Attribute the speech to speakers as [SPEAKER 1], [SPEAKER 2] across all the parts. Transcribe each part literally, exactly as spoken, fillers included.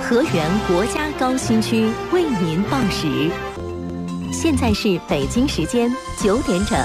[SPEAKER 1] 河源国家高新区为您报时。现在是北京时间九点整。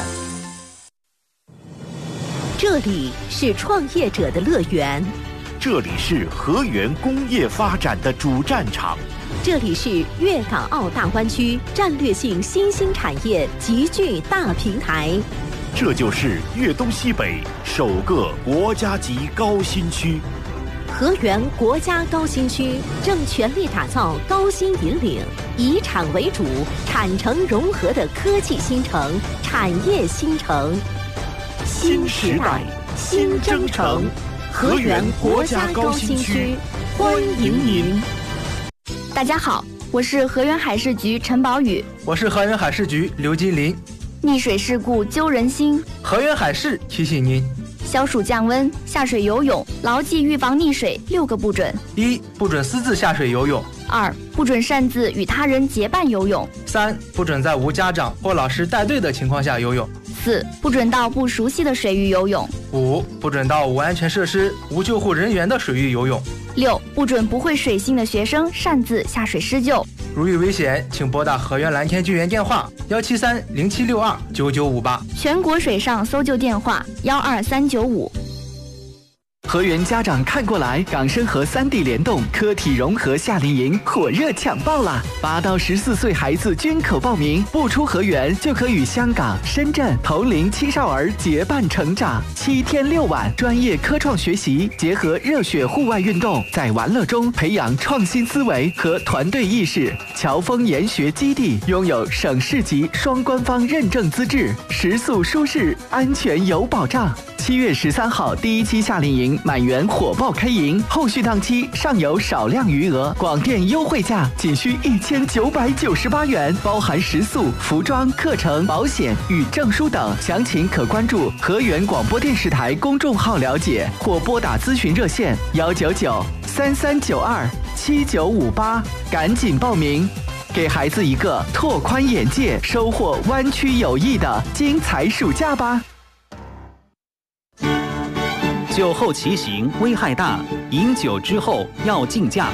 [SPEAKER 1] 这里是创业者的乐园，
[SPEAKER 2] 这里是河源工业发展的主战场，
[SPEAKER 1] 这里是粤港澳大湾区战略性新兴产业集聚大平台，
[SPEAKER 2] 这就是粤东西北首个国家级高新区。
[SPEAKER 1] 河源国家高新区正全力打造高新引领、以产为主、产城融合的科技新城、产业新城。新时代，新征程，河源国家高新区，欢迎您。
[SPEAKER 3] 大家好，我是河源海事局陈宝宇，
[SPEAKER 4] 我是河源海事局刘金林。
[SPEAKER 3] 溺水事故揪人心，
[SPEAKER 4] 河源海事提醒您：
[SPEAKER 3] 消暑降温，下水游泳，牢记预防溺水六个不准：
[SPEAKER 4] 一、不准私自下水游泳；
[SPEAKER 3] 二、不准擅自与他人结伴游泳；
[SPEAKER 4] 三、不准在无家长或老师带队的情况下游泳；
[SPEAKER 3] 四、不准到不熟悉的水域游泳；
[SPEAKER 4] 五、不准到无安全设施、无救护人员的水域游泳；
[SPEAKER 3] 六、不准不会水性的学生擅自下水施救。
[SPEAKER 4] 如遇危险，请拨打河源蓝天救援电话幺七三零七六二九九五八，
[SPEAKER 3] 全国水上搜救电话幺二三九五。
[SPEAKER 5] 河源家长看过来，港深河三地联动科体融合夏令营火热抢报啦！八到十四岁孩子均可报名，不出河源就可与香港、深圳同龄青少儿结伴成长。七天六晚，专业科创学习，结合热血户外运动，在玩乐中培养创新思维和团队意识。侨丰研学基地拥有省市级双官方认证资质，食宿舒适，安全有保障。七月十三号第一期夏令营满员火爆开营，后续档期尚有少量余额，广电优惠价仅需一千九百九十八元，包含食宿、服装、课程、保险与证书等。详情可关注河源广播电视台公众号了解，或拨打咨询热线幺九九三三九二七九五八，赶紧报名，给孩子一个拓宽眼界、收获湾区友谊的精彩暑假吧。
[SPEAKER 6] 酒后骑行危害大，饮酒之后要禁驾。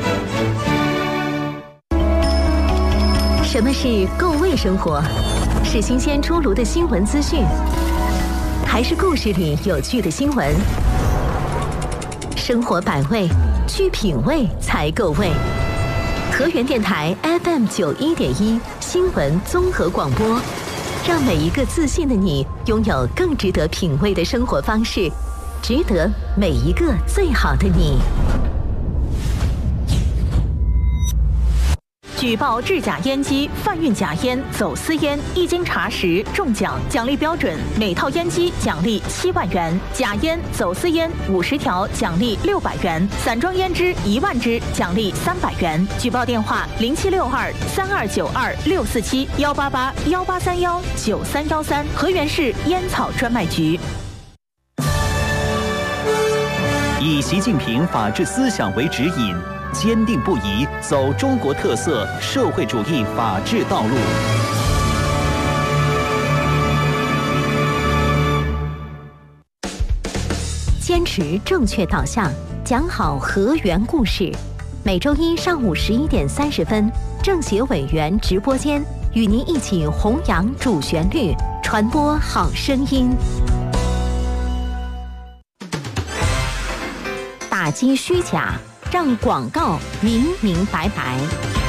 [SPEAKER 1] 什么是够味生活？是新鲜出炉的新闻资讯，还是故事里有趣的新闻？生活百味，去品味才够味。河源电台 F M 九一点一新闻综合广播，让每一个自信的你拥有更值得品味的生活方式。值得每一个最好的你。举报制假烟机、贩运假烟、走私烟，一经查实中奖，奖励标准：每套烟机奖励七万元；假烟、走私烟五十条奖励六百元；散装烟支一万支奖励三百元。举报电话：零七六二三二九二六四七幺八八幺八三幺九三幺三，河源市烟草专卖局。
[SPEAKER 6] 以习近平法治思想为指引，坚定不移走中国特色社会主义法治道路。
[SPEAKER 1] 坚持正确导向，讲好河源故事。每周一上午十一点三十分，政协委员直播间与您一起弘扬主旋律，传播好声音。打击虚假，让广告明明白白。